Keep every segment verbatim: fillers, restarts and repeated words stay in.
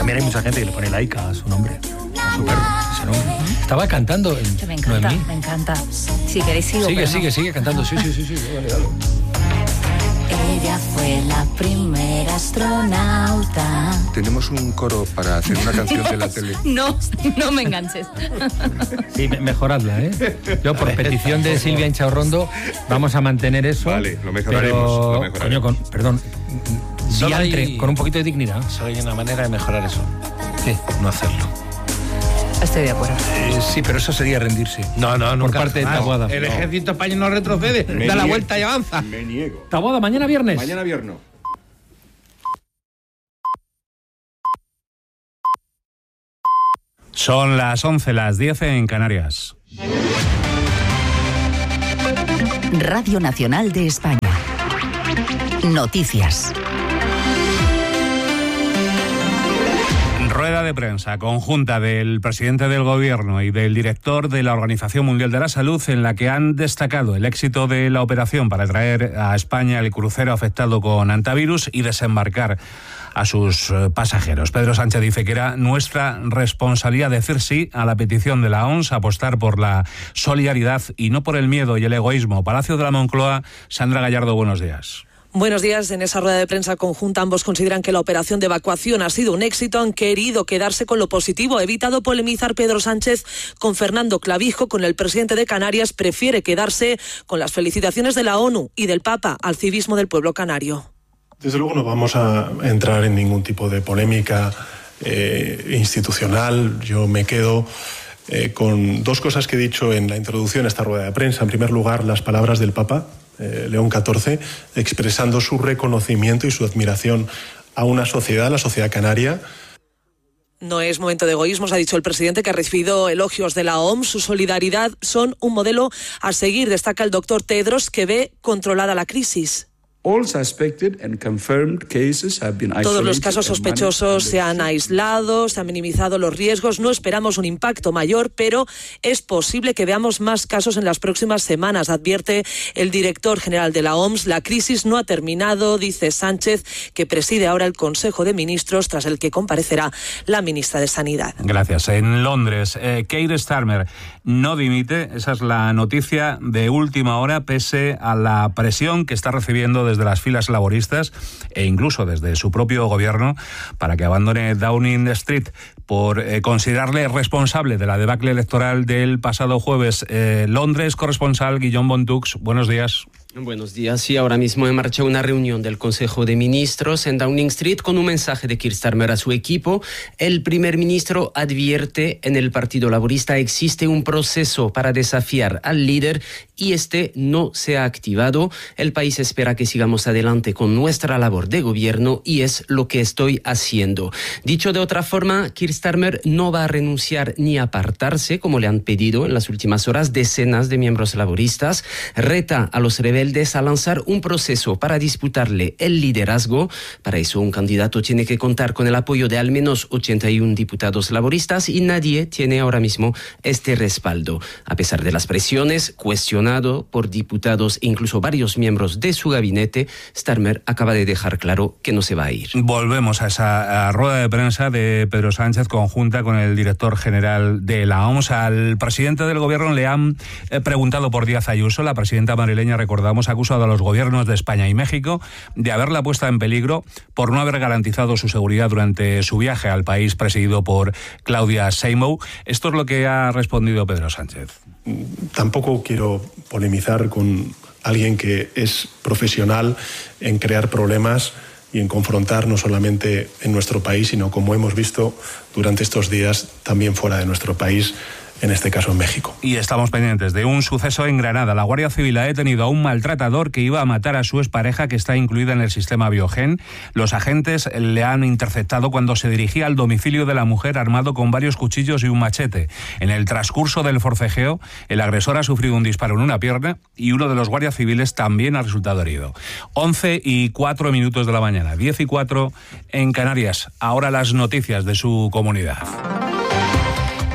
También hay mucha gente que le pone Laika a su nombre, a su perro, ese nombre. Estaba cantando en Me encanta, Noemí. me encanta. Si queréis sigo, Sigue, pero sigue, no. sigue cantando. Sí, sí, sí, sí. Dale, dale. Ella fue la primera astronauta. Tenemos un coro para hacer una canción de la tele. No, no me enganches. Sí, me- mejoradla, ¿eh? Yo, por petición de Silvia Inchaurrondo, vamos a mantener eso. Vale, lo mejoraremos, Pero, lo mejoraremos. coño, con, perdón, Solo diantre, hay- con un poquito de dignidad. Solo hay una manera de mejorar eso. ¿Qué? No hacerlo. Estoy de acuerdo. Eh, sí, pero eso sería rendirse. No, no, no. Por parte de Taboada. El No. ejército español no retrocede, Me da la niego. vuelta y avanza. Me niego. Taboada, mañana viernes. Mañana viernes. Son las once, las diez en Canarias. Radio Nacional de España. Noticias. Rueda de prensa conjunta del presidente del Gobierno y del director de la Organización Mundial de la Salud, en la que han destacado el éxito de la operación para traer a España el crucero afectado con hantavirus y desembarcar a sus eh, pasajeros. Pedro Sánchez dice que era nuestra responsabilidad decir sí a la petición de la O M S, apostar por la solidaridad y no por el miedo y el egoísmo. Palacio de la Moncloa, Sandra Gallardo, buenos días. Buenos días. En esa rueda de prensa conjunta ambos consideran que la operación de evacuación ha sido un éxito. Han querido quedarse con lo positivo. Ha evitado polemizar Pedro Sánchez con Fernando Clavijo, con el presidente de Canarias. Prefiere quedarse con las felicitaciones de la ONU y del Papa al civismo del pueblo canario. Desde luego no vamos a entrar en ningún tipo de polémica eh, institucional. Yo me quedo eh, con dos cosas que he dicho en la introducción a esta rueda de prensa. En primer lugar, las palabras del Papa eh, León catorce, expresando su reconocimiento y su admiración a una sociedad, la sociedad canaria. No es momento de egoísmos, ha dicho el presidente, que ha recibido elogios de la O M S. Su solidaridad son un modelo a seguir, destaca el doctor Tedros, que ve controlada la crisis. All suspected and confirmed cases have been isolated. Todos los casos and sospechosos managed. se han aislado, se han minimizado los riesgos. No esperamos un impacto mayor, pero es posible que veamos más casos en las próximas semanas, advierte el director general de la O M S. La crisis no ha terminado, dice Sánchez, que preside ahora el Consejo de Ministros, tras el que comparecerá la ministra de Sanidad. Gracias. En Londres, eh, Keir Starmer no dimite. Esa es la noticia de última hora, pese a la presión que está recibiendo desde las filas laboristas e incluso desde su propio gobierno para que abandone Downing Street por eh, considerarle responsable de la debacle electoral del pasado jueves. Eh, Londres, corresponsal Guillaume Bontux, buenos días. Buenos días. Sí, ahora mismo en marcha una reunión del Consejo de Ministros en Downing Street con un mensaje de Keir Starmer a su equipo. El primer ministro advierte: en el Partido Laborista existe un proceso para desafiar al líder y este no se ha activado. El país espera que sigamos adelante con nuestra labor de gobierno y es lo que estoy haciendo. Dicho de otra forma, Keir Starmer no va a renunciar ni a apartarse, como le han pedido en las últimas horas decenas de miembros laboristas. Reta a los rebeldes a lanzar un proceso para disputarle el liderazgo. Para eso, un candidato tiene que contar con el apoyo de al menos ochenta y uno diputados laboristas y nadie tiene ahora mismo este respaldo. A pesar de las presiones, cuestionado por diputados e incluso varios miembros de su gabinete, Starmer acaba de dejar claro que no se va a ir. Volvemos a esa a rueda de prensa de Pedro Sánchez conjunta con el director general de la O M S. Al presidente del gobierno le han eh, preguntado por Díaz Ayuso. La presidenta madrileña, recordamos, ha acusado a los gobiernos de España y México de haberla puesta en peligro por no haber garantizado su seguridad durante su viaje al país presidido por Claudia Sheinbaum. Esto es lo que ha respondido Pedro Sánchez. Tampoco quiero polemizar con alguien que es profesional en crear problemas y en confrontar no solamente en nuestro país, sino, como hemos visto durante estos días, también fuera de nuestro país, en este caso en México. Y estamos pendientes de un suceso en Granada. La Guardia Civil ha detenido a un maltratador que iba a matar a su expareja, que está incluida en el sistema Biogen. Los agentes le han interceptado cuando se dirigía al domicilio de la mujer armado con varios cuchillos y un machete. En el transcurso del forcejeo, el agresor ha sufrido un disparo en una pierna y uno de los guardias civiles también ha resultado herido. once y cuatro minutos de la mañana, diez y cuatro en Canarias. Ahora las noticias de su comunidad.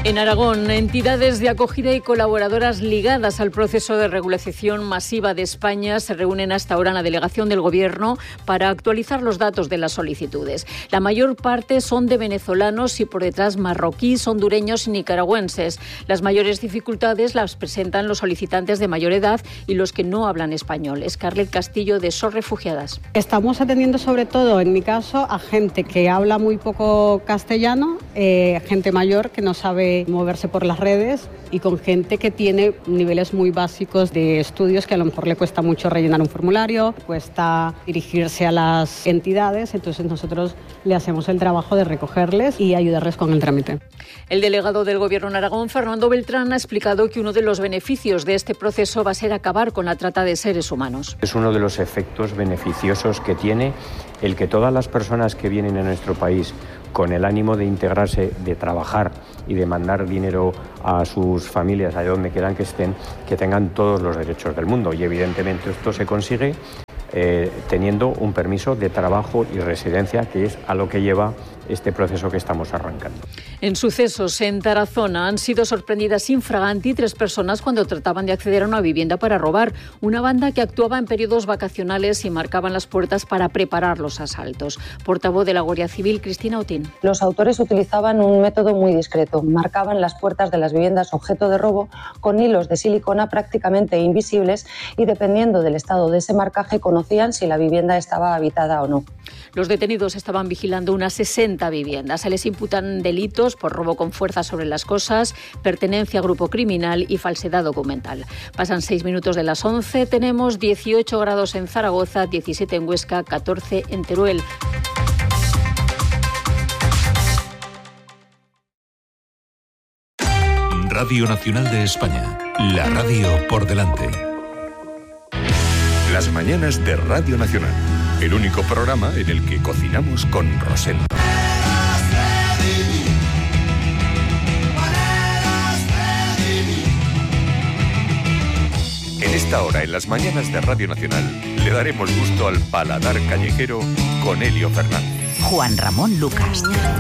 En Aragón, entidades de acogida y colaboradoras ligadas al proceso de regularización masiva de España se reúnen hasta ahora en la delegación del Gobierno para actualizar los datos de las solicitudes. La mayor parte son de venezolanos y por detrás marroquíes, hondureños y nicaragüenses. Las mayores dificultades las presentan los solicitantes de mayor edad y los que no hablan español. Scarlett Castillo, de SOS Refugiadas. Estamos atendiendo sobre todo, en mi caso, a gente que habla muy poco castellano, eh, gente mayor que no sabe moverse por las redes y con gente que tiene niveles muy básicos de estudios que a lo mejor le cuesta mucho rellenar un formulario, cuesta dirigirse a las entidades, entonces nosotros le hacemos el trabajo de recogerles y ayudarles con el trámite. El delegado del Gobierno en Aragón, Fernando Beltrán, ha explicado que uno de los beneficios de este proceso va a ser acabar con la trata de seres humanos. Es uno de los efectos beneficiosos que tiene el que todas las personas que vienen a nuestro país con el ánimo de integrarse, de trabajar y de mandar dinero a sus familias allá donde quieran que estén, que tengan todos los derechos del mundo. Y evidentemente esto se consigue eh, teniendo un permiso de trabajo y residencia, que es a lo que lleva este proceso que estamos arrancando. En sucesos en Tarazona han sido sorprendidas infraganti tres personas cuando trataban de acceder a una vivienda para robar. Una banda que actuaba en periodos vacacionales y marcaban las puertas para preparar los asaltos. Portavoz de la Guardia Civil, Cristina Otín. Los autores utilizaban un método muy discreto. Marcaban las puertas de las viviendas objeto de robo con hilos de silicona prácticamente invisibles y, dependiendo del estado de ese marcaje, conocían si la vivienda estaba habitada o no. Los detenidos estaban vigilando unas sesenta viviendas. Se les imputan delitos por robo con fuerza sobre las cosas, pertenencia a grupo criminal y falsedad documental. Pasan seis minutos de las once. Tenemos dieciocho grados en Zaragoza, diecisiete en Huesca, catorce en Teruel. Radio Nacional de España. La radio por delante. Las mañanas de Radio Nacional. El único programa en el que cocinamos con Rosendo. En esta hora, en las mañanas de Radio Nacional, le daremos gusto al paladar callejero con Elio Fernández. Juan Ramón Lucas.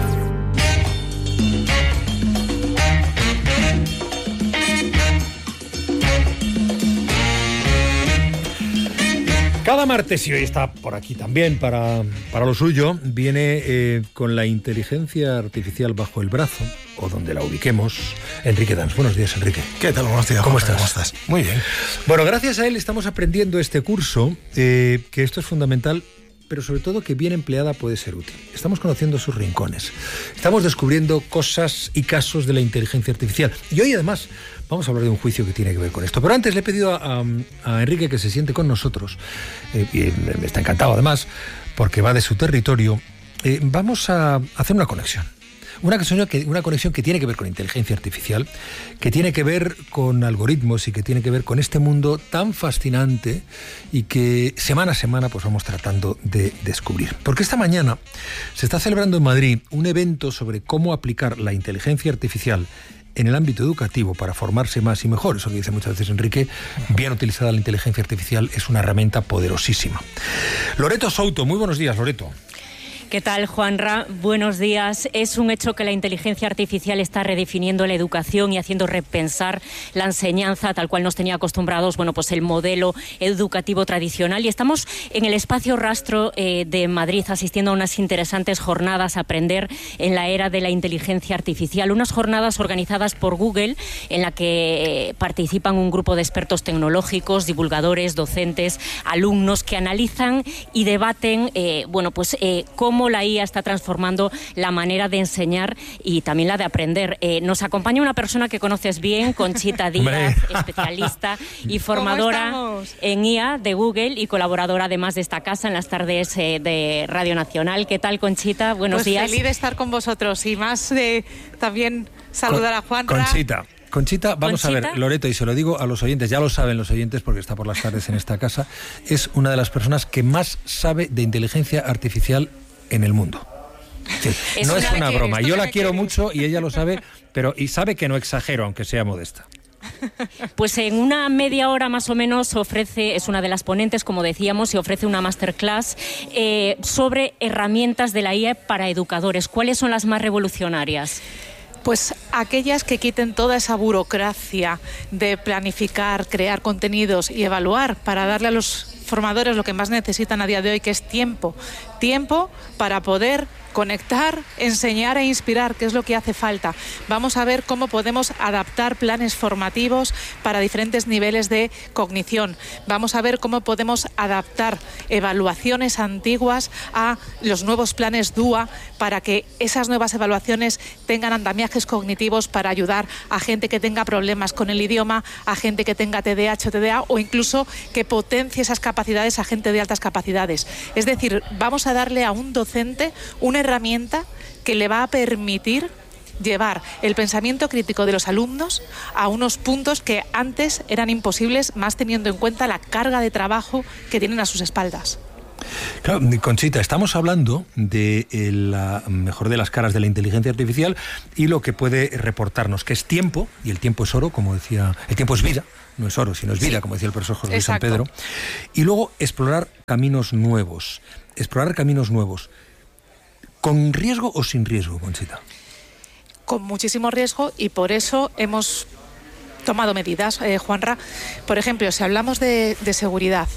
Cada martes, y hoy está por aquí también para, para lo suyo, viene eh, con la inteligencia artificial bajo el brazo, o donde la ubiquemos, Enrique Dans. Buenos días, Enrique. ¿Qué tal? Buenos días. ¿Cómo Jorge, estás? ¿Cómo estás? Muy bien. Bueno, gracias a él estamos aprendiendo este curso, eh, que esto es fundamental, pero sobre todo que bien empleada puede ser útil. Estamos conociendo sus rincones. Estamos descubriendo cosas y casos de la inteligencia artificial. Y hoy, además, vamos a hablar de un juicio que tiene que ver con esto. Pero antes le he pedido a, a, a Enrique que se siente con nosotros, eh, y me está encantado además, porque va de su territorio. Eh, vamos a hacer una conexión. Una conexión, que, una conexión que tiene que ver con inteligencia artificial, que tiene que ver con algoritmos y que tiene que ver con este mundo tan fascinante y que semana a semana pues vamos tratando de descubrir. Porque esta mañana se está celebrando en Madrid un evento sobre cómo aplicar la inteligencia artificial en el ámbito educativo para formarse más y mejor. Eso que dice muchas veces Enrique, bien utilizada la inteligencia artificial es una herramienta poderosísima. Loreto Souto, muy buenos días, Loreto. ¿Qué tal, Juanra? Buenos días. Es un hecho que la inteligencia artificial está redefiniendo la educación y haciendo repensar la enseñanza tal cual nos tenía acostumbrados, bueno, pues el modelo educativo tradicional. Y estamos en el espacio Rastro eh, de Madrid asistiendo a unas interesantes jornadas a aprender en la era de la inteligencia artificial. Unas jornadas organizadas por Google en la que eh, participan un grupo de expertos tecnológicos, divulgadores, docentes, alumnos que analizan y debaten, eh, bueno, pues eh, cómo cómo la I A está transformando la manera de enseñar y también la de aprender. Eh, nos acompaña una persona que conoces bien, Conchita Díaz, especialista y formadora en I A de Google y colaboradora además de esta casa en las tardes eh, de Radio Nacional. ¿Qué tal, Conchita? Buenos pues días. Feliz de estar con vosotros y más de también saludar a Juan. Conchita. Conchita, vamos ¿Conchita? a ver, Loreto, y se lo digo a los oyentes, ya lo saben los oyentes porque está por las tardes en esta casa, es una de las personas que más sabe de inteligencia artificial en el mundo. Sí, es no es una broma, yo la quiero mucho y ella lo sabe, pero y sabe que no exagero, aunque sea modesta. Pues en una media hora más o menos ofrece, es una de las ponentes, como decíamos, y ofrece una masterclass eh, sobre herramientas de la I A para educadores. ¿Cuáles son las más revolucionarias? Pues aquellas que quiten toda esa burocracia de planificar, crear contenidos y evaluar para darle a los formadores lo que más necesitan a día de hoy, que es tiempo. Tiempo para poder conectar, enseñar e inspirar, que es lo que hace falta. Vamos a ver cómo podemos adaptar planes formativos para diferentes niveles de cognición. Vamos a ver cómo podemos adaptar evaluaciones antiguas a los nuevos planes D U A para que esas nuevas evaluaciones tengan andamiajes cognitivos para ayudar a gente que tenga problemas con el idioma, a gente que tenga T D A H o T D A, o incluso que potencie esas capacidades a gente de altas capacidades. Es decir, vamos a darle a un docente una herramienta que le va a permitir llevar el pensamiento crítico de los alumnos a unos puntos que antes eran imposibles, más teniendo en cuenta la carga de trabajo que tienen a sus espaldas. Claro, Conchita, estamos hablando de la mejor de las caras de la inteligencia artificial y lo que puede reportarnos, que es tiempo, y el tiempo es oro, como decía, el tiempo es vida, no es oro, sino es vida, sí, como decía el profesor José Luis San Pedro, y luego explorar caminos nuevos, explorar caminos nuevos. ¿Con riesgo o sin riesgo, Conchita? Con muchísimo riesgo, y por eso hemos tomado medidas, eh, Juanra. Por ejemplo, si hablamos de, de seguridad,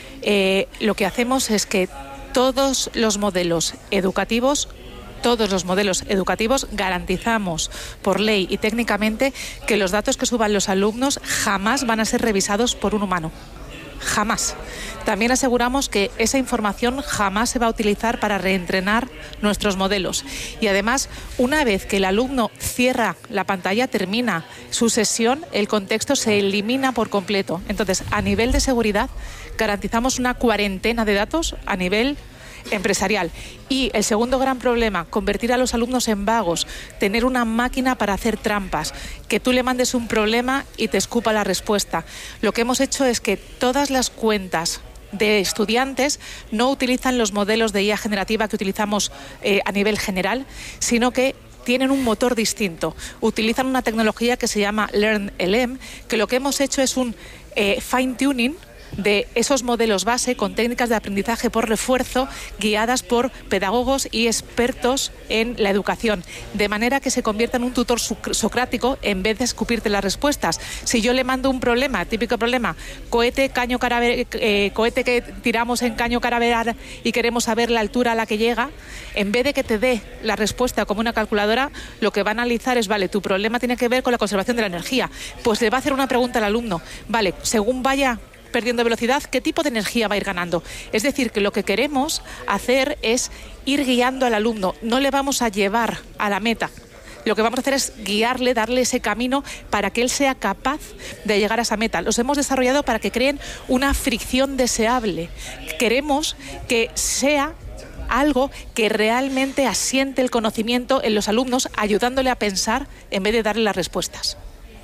eh, lo que hacemos es que todos los modelos educativos, todos los modelos educativos garantizamos por ley y técnicamente que los datos que suban los alumnos jamás van a ser revisados por un humano. Jamás. También aseguramos que esa información jamás se va a utilizar para reentrenar nuestros modelos. Y además, una vez que el alumno cierra la pantalla, termina su sesión, el contexto se elimina por completo. Entonces, a nivel de seguridad, garantizamos una cuarentena de datos a nivel empresarial. Y el segundo gran problema, convertir a los alumnos en vagos, tener una máquina para hacer trampas, que tú le mandes un problema y te escupa la respuesta. Lo que hemos hecho es que todas las cuentas de estudiantes no utilizan los modelos de I A generativa que utilizamos eh, a nivel general, sino que tienen un motor distinto. Utilizan una tecnología que se llama LearnLM, que lo que hemos hecho es un eh, fine-tuning de esos modelos base con técnicas de aprendizaje por refuerzo guiadas por pedagogos y expertos en la educación, de manera que se convierta en un tutor socrático en vez de escupirte las respuestas. Si yo le mando un problema, típico problema, cohete, caño caraver, eh, cohete que tiramos en caño caraveral y queremos saber la altura a la que llega, en vez de que te dé la respuesta como una calculadora, lo que va a analizar es, vale, tu problema tiene que ver con la conservación de la energía. Pues le va a hacer una pregunta al alumno, vale, según vaya perdiendo velocidad, ¿qué tipo de energía va a ir ganando? Es decir, que lo que queremos hacer es ir guiando al alumno, no le vamos a llevar a la meta. Lo que vamos a hacer es guiarle, darle ese camino para que él sea capaz de llegar a esa meta. Los hemos desarrollado para que creen una fricción deseable. Queremos que sea algo que realmente asiente el conocimiento en los alumnos, ayudándole a pensar en vez de darle las respuestas.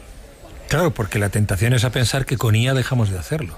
Claro, porque la tentación es a pensar que con I A dejamos de hacerlo.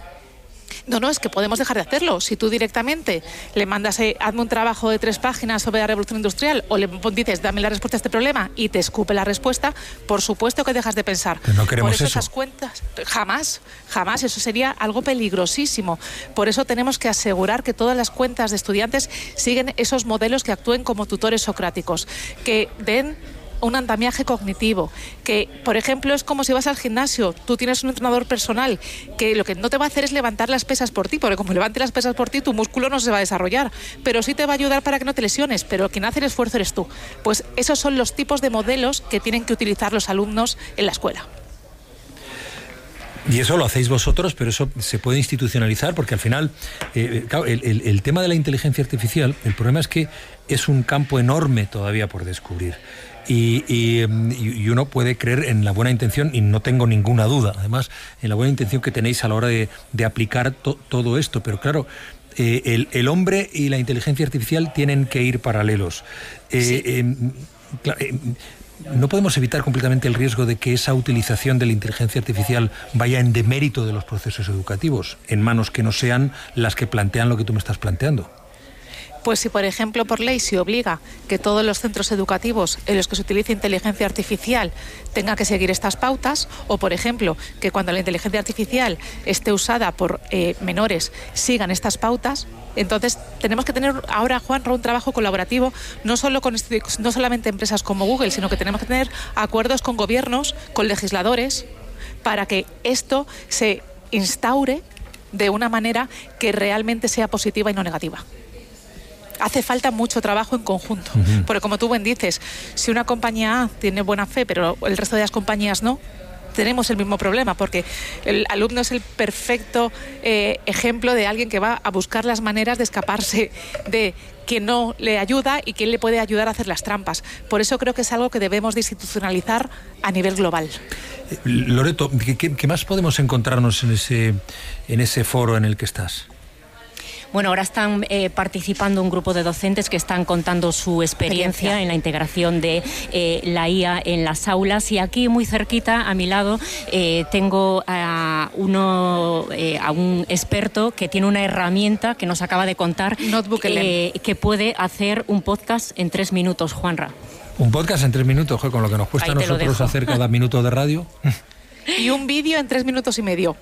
No, no, es que podemos dejar de hacerlo. Si tú directamente le mandas, eh, hazme un trabajo de tres páginas sobre la revolución industrial, o le dices, dame la respuesta a este problema, y te escupe la respuesta, por supuesto que dejas de pensar. Pero no queremos Por eso, eso. esas cuentas, jamás, jamás, eso sería algo peligrosísimo. Por eso tenemos que asegurar que todas las cuentas de estudiantes siguen esos modelos que actúen como tutores socráticos, que den un andamiaje cognitivo, que por ejemplo es como si vas al gimnasio, tú tienes un entrenador personal que lo que no te va a hacer es levantar las pesas por ti, porque como levante las pesas por ti tu músculo no se va a desarrollar, pero sí te va a ayudar para que no te lesiones, pero quien hace el esfuerzo eres tú. Pues esos son los tipos de modelos que tienen que utilizar los alumnos en la escuela. Y eso lo hacéis vosotros, pero eso se puede institucionalizar, porque al final, eh, claro, el, el, el tema de la inteligencia artificial, el problema es que es un campo enorme todavía por descubrir. Y, y, y uno puede creer en la buena intención, y no tengo ninguna duda, además, en la buena intención que tenéis a la hora de, de aplicar to, todo esto. Pero claro, eh, el, el hombre y la inteligencia artificial tienen que ir paralelos. Eh, sí. eh, claro, eh, no podemos evitar completamente el riesgo de que esa utilización de la inteligencia artificial vaya en demérito de los procesos educativos, en manos que no sean las que plantean lo que tú me estás planteando. Pues si, por ejemplo, por ley se obliga que todos los centros educativos en los que se utilice inteligencia artificial tengan que seguir estas pautas, o, por ejemplo, que cuando la inteligencia artificial esté usada por eh, menores sigan estas pautas, Entonces, tenemos que tener ahora, Juanra, un trabajo colaborativo, no solo con no solamente empresas como Google, sino que tenemos que tener acuerdos con gobiernos, con legisladores, para que esto se instaure de una manera que realmente sea positiva y no negativa. Hace falta mucho trabajo en conjunto, uh-huh. porque como tú bien dices, si una compañía A tiene buena fe, pero el resto de las compañías no, tenemos el mismo problema, porque el alumno es el perfecto eh, ejemplo de alguien que va a buscar las maneras de escaparse de quien no le ayuda y quien le puede ayudar a hacer las trampas. Por eso creo que es algo que debemos de institucionalizar a nivel global. Eh, Loreto, ¿qué, qué más podemos encontrarnos en ese, en ese foro en el que estás? Bueno, ahora están eh, participando un grupo de docentes que están contando su experiencia en la integración de eh, la I A en las aulas, y aquí muy cerquita a mi lado eh, tengo a, uno, eh, a un experto que tiene una herramienta que nos acaba de contar eh, que puede hacer un podcast en tres minutos, Juanra. Un podcast en tres minutos, con lo que nos cuesta a nosotros hacer cada minuto de radio. Y un vídeo en tres minutos y medio.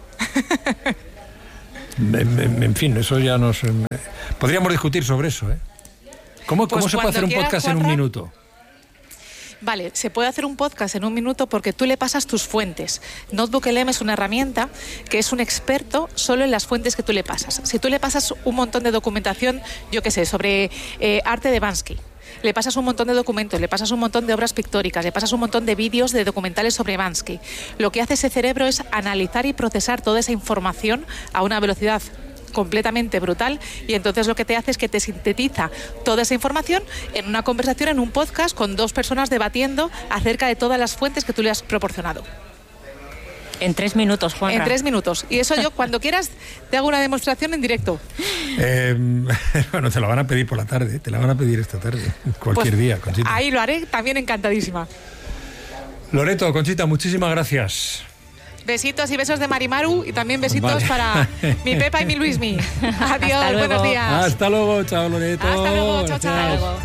En, en fin, eso ya nos... Podríamos discutir sobre eso, ¿eh? ¿Cómo, pues ¿cómo se puede hacer un podcast Juanra, en un minuto? Vale, se puede hacer un podcast en un minuto porque tú le pasas tus fuentes. NotebookLM es una herramienta que es un experto solo en las fuentes que tú le pasas. Si tú le pasas un montón de documentación, yo qué sé, sobre eh, arte de Bansky, le pasas un montón de documentos, le pasas un montón de obras pictóricas, le pasas un montón de vídeos de documentales sobre Bansky. Lo que hace ese cerebro es analizar y procesar toda esa información a una velocidad completamente brutal, y entonces lo que te hace es que te sintetiza toda esa información en una conversación, en un podcast con dos personas debatiendo acerca de todas las fuentes que tú le has proporcionado. En tres minutos, Juanra. En tres minutos. Y eso yo, cuando quieras, te hago una demostración en directo. Eh, bueno, te la van a pedir por la tarde, te la van a pedir esta tarde, cualquier pues, día, Conchita. Ahí lo haré, también encantadísima. Loreto, Conchita, muchísimas gracias. Besitos y besos de Marimaru, y también besitos vale. para mi Pepa y mi Luismi. Adiós, buenos días. Hasta luego, chao, Loreto. Hasta luego, chao, chao. Hasta luego.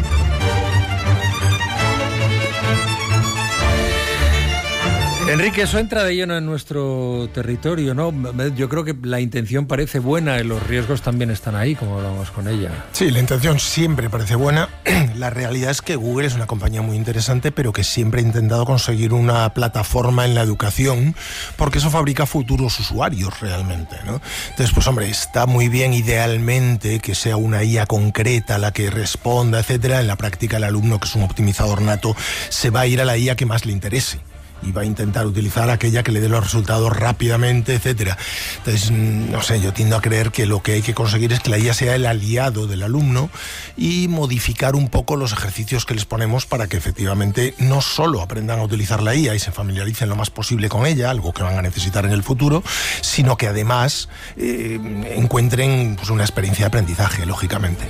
Enrique, eso entra de lleno en nuestro territorio, ¿no? Yo creo que la intención parece buena y los riesgos también están ahí, como hablamos con ella. Sí, la intención siempre parece buena. La realidad es que Google es una compañía muy interesante, pero que siempre ha intentado conseguir una plataforma en la educación, porque eso fabrica futuros usuarios realmente, ¿no? Entonces, pues hombre, está muy bien idealmente que sea una I A concreta la que responda, etcétera. En la práctica, el alumno, que es un optimizador nato, se va a ir a la I A que más le interese y va a intentar utilizar aquella que le dé los resultados rápidamente, etcétera. Entonces, no sé, yo tiendo a creer que lo que hay que conseguir es que la I A sea el aliado del alumno y modificar un poco los ejercicios que les ponemos para que efectivamente no solo aprendan a utilizar la I A y se familiaricen lo más posible con ella, algo que van a necesitar en el futuro, sino que además eh, encuentren pues, una experiencia de aprendizaje, lógicamente.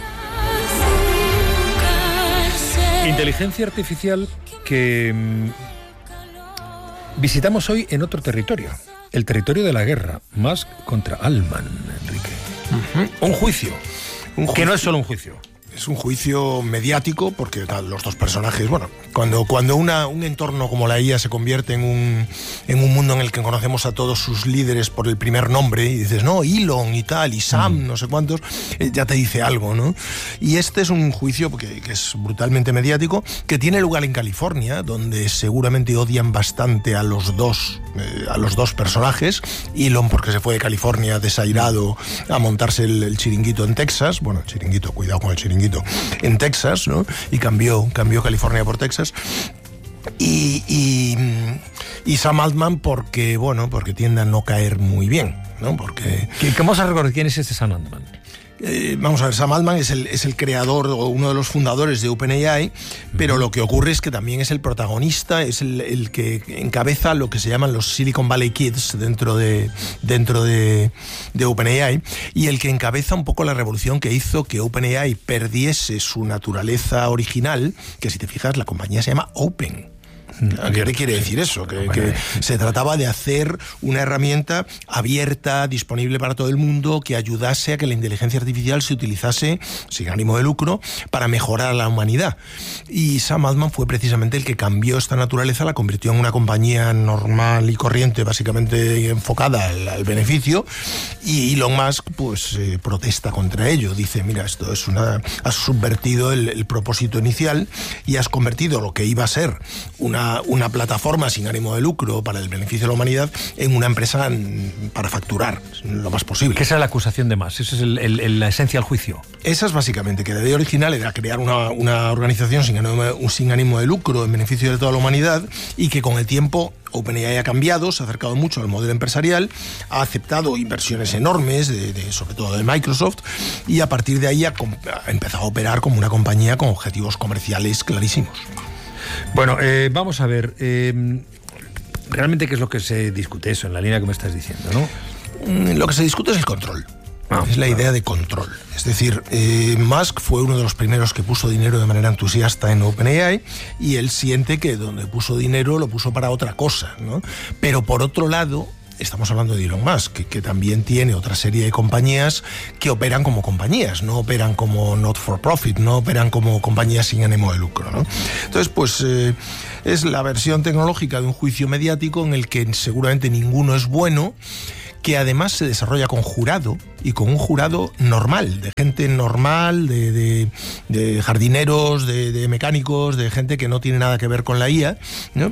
Inteligencia artificial que visitamos hoy en otro territorio, el territorio de la guerra, Musk contra Altman, Enrique. Uh-huh. Un juicio, un juicio, que no es solo un juicio. Es un juicio mediático porque claro, los dos personajes, bueno, cuando, cuando una, un entorno como la I A se convierte en un, en un mundo en el que conocemos a todos sus líderes por el primer nombre y dices, no, Elon y tal, y Sam, mm. no sé cuántos, eh, ya te dice algo, ¿no? Y este es un juicio que, que es brutalmente mediático, que tiene lugar en California, donde seguramente odian bastante a los dos, eh, a los dos personajes. Elon porque se fue de California desairado a montarse el, el chiringuito en Texas, bueno, el chiringuito, cuidado con el chiringuito, en Texas, ¿no? Y cambió, cambió California por Texas. Y, y, y Sam Altman porque, bueno, porque tiende a no caer muy bien, ¿no? Porque... ¿Cómo se recuerda quién es este Sam Altman? Eh, vamos a ver, Sam Altman es el, es el creador o uno de los fundadores de OpenAI, pero lo que ocurre es que también es el protagonista, es el, el que encabeza lo que se llaman los Silicon Valley Kids dentro de, dentro de, de OpenAI, y el que encabeza un poco la revolución que hizo que OpenAI perdiese su naturaleza original, que si te fijas la compañía se llama Open. ¿Qué quiere decir eso? Que, que se trataba de hacer una herramienta abierta, disponible para todo el mundo, que ayudase a que la inteligencia artificial se utilizase sin ánimo de lucro para mejorar a la humanidad. Y Sam Altman fue precisamente el que cambió esta naturaleza, la convirtió en una compañía normal y corriente, básicamente enfocada al, al beneficio, y Elon Musk pues eh, protesta contra ello. Dice, mira, esto es una... has subvertido el, el propósito inicial y has convertido lo que iba a ser una una plataforma sin ánimo de lucro para el beneficio de la humanidad en una empresa para facturar lo más posible. ¿Qué es la acusación de Musk? Esa es el, el, la esencia del juicio. Esa es básicamente que la idea original era crear una, una organización sin ánimo, sin ánimo de lucro en beneficio de toda la humanidad, y que con el tiempo OpenAI ha cambiado, se ha acercado mucho al modelo empresarial, ha aceptado inversiones enormes, de, de, sobre todo de Microsoft, y a partir de ahí ha, ha empezado a operar como una compañía con objetivos comerciales clarísimos. Bueno, eh, vamos a ver, eh, realmente qué es lo que se discute, eso, en la línea que me estás diciendo, ¿no? Lo que se discute es el control. Ah, es la idea de control. Es decir, eh, Musk fue uno de los primeros que puso dinero de manera entusiasta en OpenAI, y él siente que donde puso dinero lo puso para otra cosa, ¿no? Pero por otro lado, estamos hablando de Elon Musk, que, que también tiene otra serie de compañías que operan como compañías, no operan como not for profit, no operan como compañías sin ánimo de lucro, ¿no? Entonces, pues eh, es la versión tecnológica de un juicio mediático en el que seguramente ninguno es bueno, que además se desarrolla con jurado, y con un jurado normal, de gente normal, de, de, de jardineros, de, de mecánicos, de gente que no tiene nada que ver con la I A, ¿no?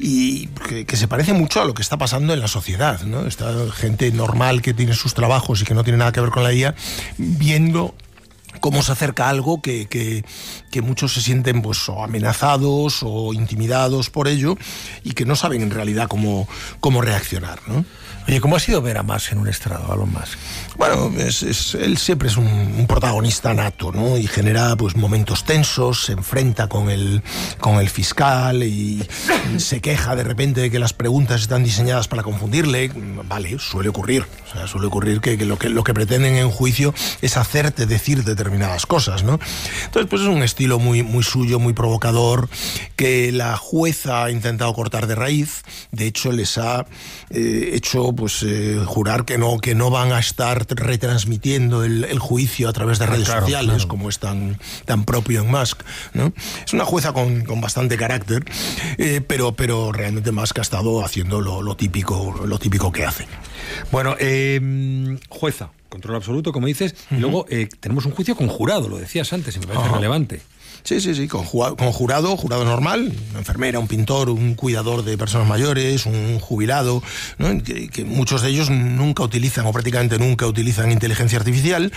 Y que, que se parece mucho a lo que está pasando en la sociedad, ¿no? Esta gente normal que tiene sus trabajos y que no tiene nada que ver con la I A, viendo cómo se acerca algo que, que, que muchos se sienten pues o amenazados o intimidados por ello, y que no saben en realidad cómo, cómo reaccionar, ¿no? Oye, ¿cómo ha sido ver a Musk en un estrado, a Elon Musk? Bueno, es, es, él siempre es un, un protagonista nato, ¿no? Y genera pues momentos tensos, se enfrenta con el, con el fiscal y se queja de repente de que las preguntas están diseñadas para confundirle. Vale, suele ocurrir. O sea, suele ocurrir que, que, lo, que lo que pretenden en juicio es hacerte decir determinadas cosas, ¿no? Entonces, pues es un estilo muy, muy suyo, muy provocador, que la jueza ha intentado cortar de raíz. De hecho, les ha eh, hecho pues eh, jurar que no, que no van a estar retransmitiendo el, el juicio a través de redes claro, sociales, claro. como es tan, tan propio en Musk, ¿no? Es una jueza con, con bastante carácter, eh, pero, pero realmente Musk ha estado haciendo lo, lo, típico, lo típico que hace. Bueno, eh, jueza, control absoluto, como dices, uh-huh. y luego eh, tenemos un juicio con jurado, lo decías antes, y me parece uh-huh. relevante. Sí, sí, sí, con, con jurado, jurado normal, una enfermera, un pintor, un cuidador de personas mayores, un jubilado, ¿no? que, que muchos de ellos nunca utilizan o prácticamente nunca utilizan inteligencia artificial,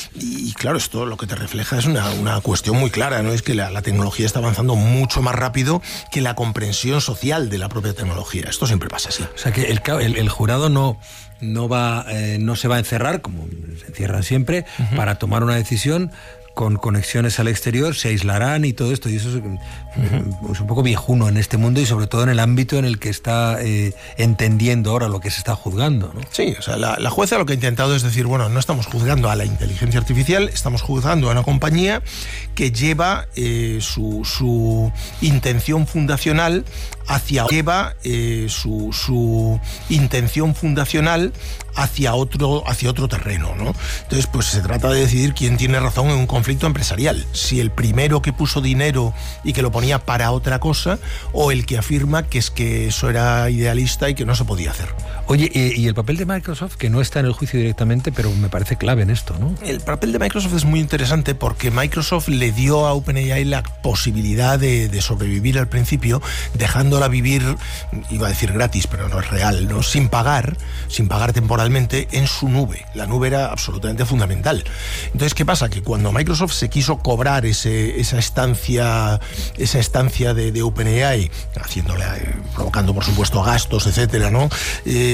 y claro, esto lo que te refleja es una, una cuestión muy clara, ¿no? Es que la, la tecnología está avanzando mucho más rápido que la comprensión social de la propia tecnología. Esto siempre pasa así. O sea que el, el, el jurado no... no va eh, no se va a encerrar, como se encierran siempre, uh-huh. para tomar una decisión con conexiones al exterior, se aislarán y todo esto, y eso es, uh-huh. es un poco viejuno en este mundo, y sobre todo en el ámbito en el que está eh, entendiendo ahora lo que se está juzgando, ¿no? Sí, o sea, la, la jueza lo que ha intentado es decir, bueno, no estamos juzgando a la inteligencia artificial, estamos juzgando a una compañía que lleva eh, su, su intención fundacional hacia lleva eh, su, su intención fundacional hacia otro hacia otro terreno, ¿no? Entonces, pues se trata de decidir quién tiene razón en un conflicto empresarial, si el primero que puso dinero y que lo ponía para otra cosa, o el que afirma que es que eso era idealista y que no se podía hacer. Oye, y el papel de Microsoft, que no está en el juicio directamente, pero me parece clave en esto, ¿no? El papel de Microsoft es muy interesante porque Microsoft le dio a OpenAI la posibilidad de, de sobrevivir al principio, dejándola vivir, iba a decir gratis, pero no es real, ¿no? Sin pagar, sin pagar temporalmente en su nube. La nube era absolutamente fundamental. Entonces, ¿qué pasa? Que cuando Microsoft se quiso cobrar ese, esa estancia, esa estancia de, de OpenAI, haciéndole, provocando por supuesto gastos, etcétera, ¿no? Eh,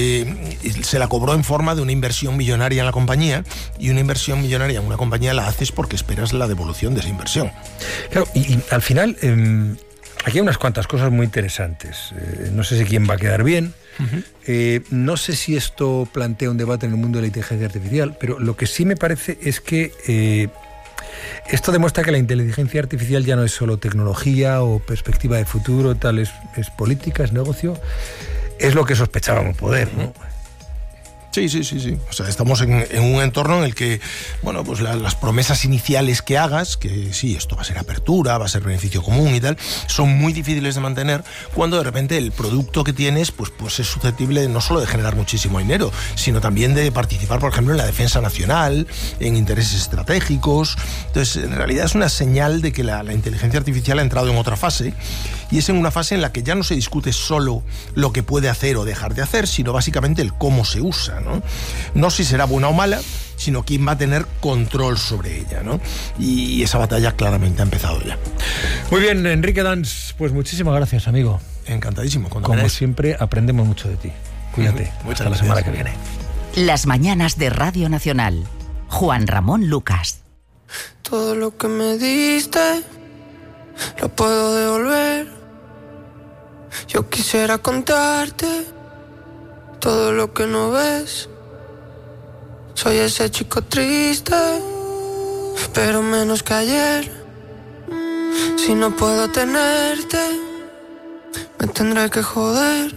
se la cobró en forma de una inversión millonaria en la compañía, y una inversión millonaria en una compañía la haces porque esperas la devolución de esa inversión. Claro, y, y al final eh, aquí hay unas cuantas cosas muy interesantes. Eh, no sé si quién va a quedar bien. Uh-huh. Eh, no sé si esto plantea un debate en el mundo de la inteligencia artificial, pero lo que sí me parece es que eh, Esto demuestra que la inteligencia artificial ya no es solo tecnología o perspectiva de futuro, tal, es, es política, es negocio. Es lo que sospechábamos poder, ¿no? Sí, sí, sí, sí. O sea, estamos en, en un entorno en el que, bueno, pues la, las promesas iniciales que hagas, que sí, esto va a ser apertura, va a ser beneficio común y tal, son muy difíciles de mantener cuando de repente el producto que tienes, pues, pues es susceptible no solo de generar muchísimo dinero, sino también de participar, por ejemplo, en la defensa nacional, en intereses estratégicos. Entonces, en realidad es una señal de que la, la inteligencia artificial ha entrado en otra fase, y es en una fase en la que ya no se discute solo lo que puede hacer o dejar de hacer, sino básicamente el cómo se usa, ¿no? No si será buena o mala, sino quién va a tener control sobre ella, ¿no? Y esa batalla claramente ha empezado ya. Muy bien, Enrique Dans, pues muchísimas gracias, amigo. Encantadísimo. Como queráis. Siempre, aprendemos mucho de ti. Cuídate. Muchas Hasta gracias. la semana que viene. Las mañanas de Radio Nacional. Juan Ramón Lucas. Todo lo que me diste lo puedo devolver. Yo quisiera contarte todo lo que no ves. Soy ese chico triste, pero menos que ayer. Si no puedo tenerte, me tendré que joder.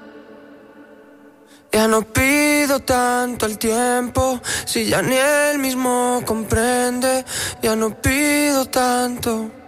Ya no pido tanto el tiempo, si ya ni él mismo comprende. Ya no pido tanto.